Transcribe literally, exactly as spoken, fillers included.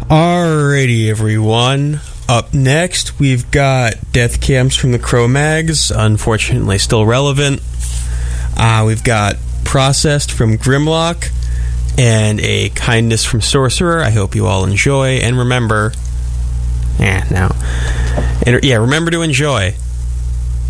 Alrighty, everyone. Up next, we've got Death Camps from the Cro-Mags, unfortunately still relevant. Uh, we've got Processed from Grimlock, and a Kindness from Sorcerer. I hope you all enjoy, and remember... Eh, no. And, yeah, remember to enjoy.